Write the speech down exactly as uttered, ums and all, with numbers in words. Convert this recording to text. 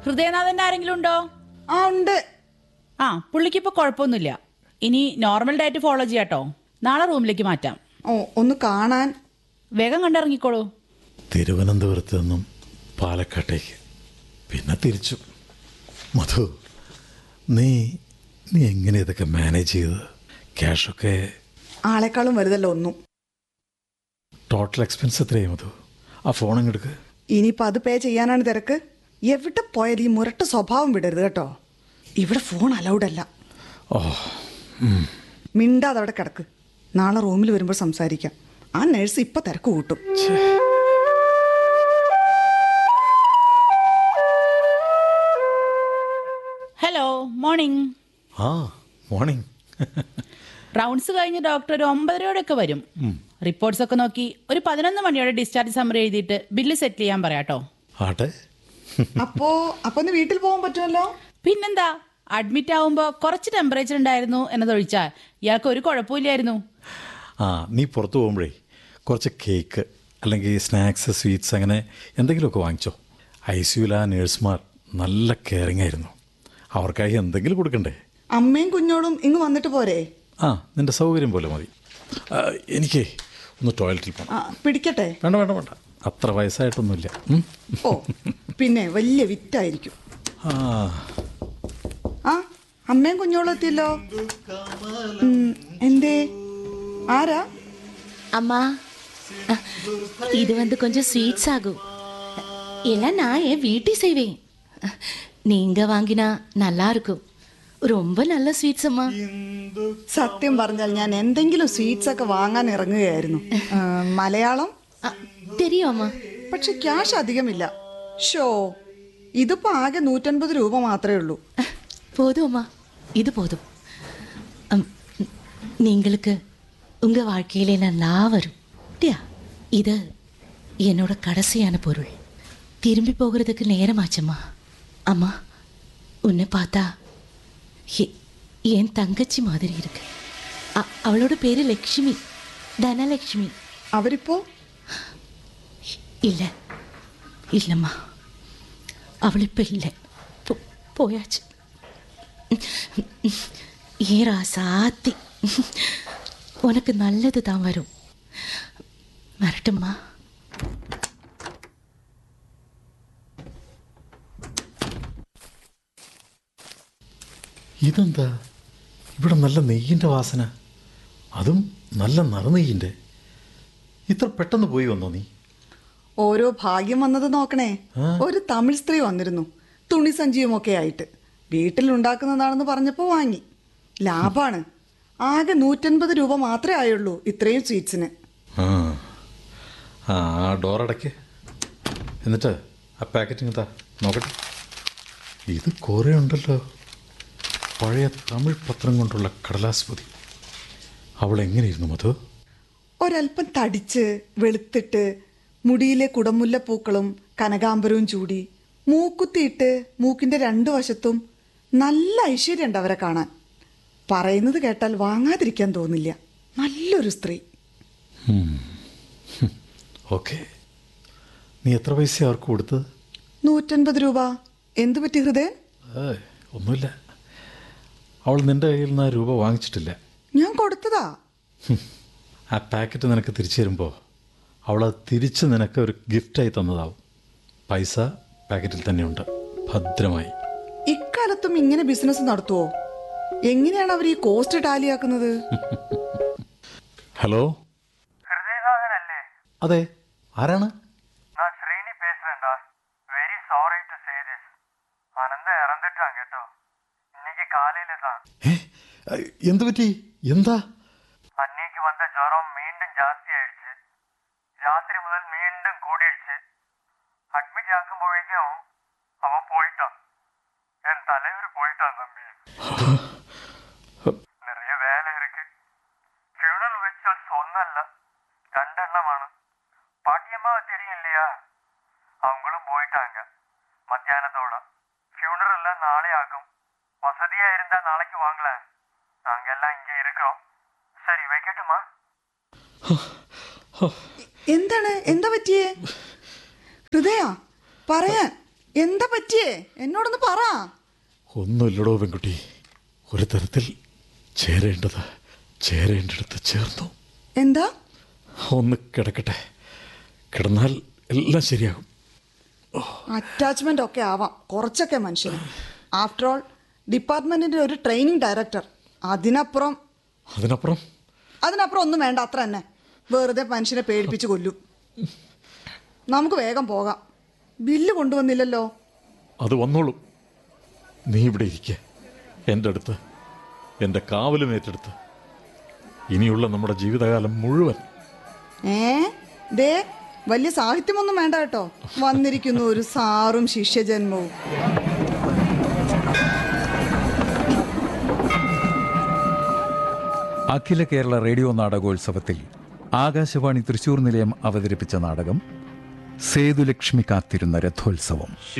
ഹൃദയനാഥന്റെ ആരെങ്കിലും ഉണ്ടോ? ആ ഉണ്ട്. ആ പുള്ളിക്ക് ഇപ്പൊ കുഴപ്പമൊന്നുമില്ല. ഇനി നോർമൽ ഡയറ്റ് ഫോളോ ചെയ്യാട്ടോ. നാളെ റൂമിലേക്ക് മാറ്റാം. ഓ ഒന്ന് കാണാൻ. വേഗം കണ്ടിറങ്ങിക്കോളൂ. തിരുവനന്തപുരത്ത് നിന്നും പാലക്കാട്ടേക്ക്, പിന്നെ തിരിച്ചു. മധു, നീ നീ എങ്ങനെ ഇതൊക്കെ മാനേജ് ചെയ്തത്? ക്യാഷൊക്കെ ആളെക്കാളും വലുതല്ല ഒന്നും. ടോട്ടൽ എക്സ്പെൻസ് എത്രയായി മധു? ആ ഫോൺ അങ്ങെടുക്ക്. ഇനിയിപ്പോൾ അത് പേ ചെയ്യാനാണ് തിരക്ക്. എവിടെ പോയാലും ഈ മുരട്ട സ്വഭാവം വിടരുത് കേട്ടോ. ഇവിടെ ഫോൺ അലൗഡ് അല്ല. ഓ, മിണ്ടാതെ അവിടെ കിടക്ക്. നാളെ റൂമിൽ വരുമ്പോൾ സംസാരിക്കാം. ആ നഴ്സ് ഇപ്പം തിരക്ക് കൂട്ടും. Hello, morning. ആ മോർണിംഗ്. റൗണ്ട്സ് കഴിഞ്ഞ് ഡോക്ടർ ഒരു ഒമ്പതരയോടെയൊക്കെ വരും. റിപ്പോർട്ട്സ് ഒക്കെ നോക്കി ഒരു പതിനൊന്ന് മണിയോടെ ഡിസ്ചാർജ് സമ്മറി എഴുതിയിട്ട് ബില്ല് സെറ്റിൽ ചെയ്യാൻ പറയാട്ടോ. ആട്ടെ. അപ്പോ അപ്പൊ ഒന്ന് വീട്ടിൽ പോകാൻ പറ്റുമല്ലോ. പിന്നെന്താ, അഡ്മിറ്റ് ആവുമ്പോൾ കുറച്ച് ടെമ്പറേച്ചർ ഉണ്ടായിരുന്നു എന്നതൊഴിച്ചാൽ ഇയാൾക്ക് ഒരു കുഴപ്പമില്ലായിരുന്നു. ആ നീ പുറത്ത് പോകുമ്പോഴേ കുറച്ച് കേക്ക് അല്ലെങ്കിൽ സ്നാക്സ്, സ്വീറ്റ്സ് അങ്ങനെ എന്തെങ്കിലുമൊക്കെ വാങ്ങിച്ചോ. ഐ സിയുല നേഴ്സുമാർ നല്ല കെയറിങ് ആയിരുന്നു. അവർക്കായി എന്തെങ്കിലും കൊടുക്കണ്ടേ? അമ്മയും കുഞ്ഞോടും ഇങ്ങ് വന്നിട്ട് പോരെ? ആ നിൻ്റെ സൗകര്യം പോലെ മതി. എനിക്കേ ഒന്ന് ടോയ്ലറ്റിൽ പോകണം. ആ പിടിക്കട്ടെ? വേണ്ട വേണ്ട വേണ്ട, അത്ര വയസ്സായിട്ടൊന്നുമില്ല. ഓ പിന്നെ വലിയ വിറ്റായിരിക്കും. ആ ആ അമ്മയും കുഞ്ഞോളും എത്തിയല്ലോ. എന്തേ, ആരാ? அம்மா, இது வந்து கொஞ்சம் ஸ்வீட்ஸ் ஆகும். எல்லாம் நான் என் வீட்டை செய்வேன். நீங்க வாங்கினா நல்லா இருக்கும். ரொம்ப நல்ல സ്വീറ്റ്സ് അമ്മ. സത്യം പറഞ്ഞാൽ ഞാൻ എന്തെങ്കിലും സ്വീറ്റ്സ് ഒക്കെ വാങ്ങാൻ ഇറങ്ങുകയായിരുന്നു. മലയാളം தெரியும் അമ്മ. പക്ഷെ ക്യാഷ് അധികമില്ല. ഷോ, ഇതിപ്പോ ആകെ നൂറ്റൻപത് രൂപ മാത്രമേ ഉള്ളൂ. போதும் அம்மா, இது போதும். நீங்களுக்கு உங்க வாழ்க்கையிலே நல்லா வரும். இது என்னோட கடைசியான பொருள். திரும்பி போகிறதுக்கு நேரமாச்சம்மா. அம்மா, உன்னை பார்த்தா என் தங்கச்சி மாதிரி இருக்கு. அவளோட பேரு லக்ஷ்மி, தனலக்ஷ்மி. അവരിപ്പോ இல்லை இல்லைம்மா, அவளிப்போ இல்லை, போயாச்சு. ஏரா சாத்தி, உனக்கு நல்லது தான் வரும். வரட்டும்மா. ഇതെന്താ ഇവിടെ നല്ല നെയ്യിൻ്റെ വാസന, അതും നല്ല നറുനെയ്യിൻ്റെ. ഇത്ര പെട്ടെന്ന് പോയി വന്നോ നീ? ഓരോ ഭാഗ്യം വന്നത് നോക്കണേ. ഒരു തമിഴ് സ്ത്രീ വന്നിരുന്നു, തുണി സഞ്ചിയുമൊക്കെ ആയിട്ട്. വീട്ടിലുണ്ടാക്കുന്നതാണെന്ന് പറഞ്ഞപ്പോൾ വാങ്ങി. ലാഭാണ്. ആകെ നൂറ്റൻപത് രൂപ മാത്രമേ ആയുള്ളൂ ഇത്രയും സ്വീറ്റ്സിന്. ആ ആ ഡോറടയ്ക്ക്, എന്നിട്ട് ആ പാക്കറ്റിങ് താ നോക്കട്ടെ. ഇത് കുറേ ഉണ്ടല്ലോ. പഴയ തമിഴ് പത്രം കൊണ്ടുള്ള കടലാസ് പൊതി. അവൾ എങ്ങനെയിരുന്നു മധു? ഒരൽപ്പം തടിച്ച് വെളുത്തിട്ട്, മുടിയിലെ കുടമുല്ലപ്പൂക്കളും കനകാംബരവും ചൂടി, മൂക്കുത്തിയിട്ട് മൂക്കിന്റെ രണ്ടു വശത്തും നല്ല ഐശ്വര്യമുണ്ട് അവരെ കാണാൻ. പറയുന്നത് കേട്ടാൽ വാങ്ങാതിരിക്കാൻ തോന്നില്ല. നല്ലൊരു സ്ത്രീ. ഓക്കെ, നീ എത്ര പൈസ അവർക്ക് കൊടുത്തത്? നൂറ്റൻപത് രൂപ. എന്തു പറ്റി ഹൃദയൻ? ഏ ഒന്നുമില്ല, അവൾ നിൻ്റെ കയ്യിൽ നിന്ന് ആ രൂപ വാങ്ങിച്ചിട്ടില്ല. ഞാൻ കൊടുത്തതാ. ആ പാക്കറ്റ് നിനക്ക് തിരിച്ചു തരുമ്പോൾ അവളത് തിരിച്ച് നിനക്ക് ഒരു ഗിഫ്റ്റായി തന്നതാവും. പൈസ പാക്കറ്റിൽ തന്നെയുണ്ട്, ഭദ്രമായി. ഇക്കാലത്തും ഇങ്ങനെ ബിസിനസ് നടത്തുവോ? എങ്ങനെയാണ് അവർ ഈ കോസ്റ്റ് ടാലിയാക്കുന്നത്? ഹലോ, ഹൃദയനാഥനല്ലേ? അതെ, ആരാണ്? ഞാൻ Sreeni പേசுறேன்டா. Very sorry to say this. അനന്ത ഇറന്നിട്ടാൻ കേട്ടോ. ഇന്നിക്ക് കാലയില தான். എന്തു പറ്റി? എന്താ? അന്നേക്ക് വന്ന ജ്വരം വീണ്ടും ജാസ്തി ആയിடுச்சு. രാത്രി മുതൽ വീണ്ടും കൂടിയിடுச்சு. അഡ്മിറ്റ് ആക്കുമ്പോഴേക്കും അവൻ പോയിട്ടാൻ. എൻ തലവർ പോയിട്ടാൻ തമ്പി. നിറയെ വേല ഇருக்கு. ഫ്യൂണൽ വെച്ചാൽ ഒന്നല്ല, രണ്ടെണ്ണമാണ്. பாட்டியம்மா தெரியும் இல்லையா? அவங்களும் போயிட்டாங்க மத்தியானத்தோட. ஃபியூனரல் எல்லாம் நாளை ஆகும். வசதியா இருந்தா நாளைக்கு வாங்கல. நாங்க எல்லாம் இங்க இருக்கோம். சரி வைக்கட்டுமா? എന്താണ്? എന്താ പറ്റിയേ? ഹൃദയ പറയാൻ. എന്താ പറ്റിയേ? എന്നോടൊന്ന് പറ. ഒന്നുമില്ലടോ പെൺകുട്ടി, ഒരു തരത്തിൽ ചേരേണ്ടത് ചേരേണ്ടടുത്ത് ചേർന്നു. എന്താ? ഒന്ന് കിടക്കട്ടെ, കിടന്നാൽ എല്ലാം ശരിയാകും. അറ്റാച്ച്മെന്റ് ഒക്കെ ആവാം കുറച്ചൊക്കെ മനുഷ്യന്. ആഫ്റ്റർ ഓൾ ഡിപ്പാർട്ട്മെന്റിന്റെ ഒരു ട്രെയിനിങ് ഡയറക്ടർ. അതിനപ്പുറം അതിനപ്പുറം അതിനപ്പുറം ഒന്നും വേണ്ട, അത്ര തന്നെ. വെറുതെ മനുഷ്യനെ പേടിപ്പിച്ച് കൊല്ലും. നമുക്ക് വേഗം പോകാം. ബില്ല് കൊണ്ടുവന്നില്ലല്ലോ. അത് വന്നോളും. നീ ഇവിടെ ഇരിക്കുക, എൻ്റെ അടുത്ത്, എൻ്റെ കാവലും ഏറ്റെടുത്ത്. ഇനിയുള്ള നമ്മുടെ ജീവിതകാലം മുഴുവൻ. ഏ ദേ വലിയ സാഹിത്യമൊന്നും വേണ്ട കേട്ടോ. വന്നിരിക്കുന്നു ഒരു സാറും ശിഷ്യജന്മവും. അഖില കേരള റേഡിയോ നാടകോത്സവത്തിൽ ആകാശവാണി തൃശൂർ നിലയം അവതരിപ്പിച്ച നാടകം സേതുലക്ഷ്മി കാത്തിരുന്ന രഥോത്സവം.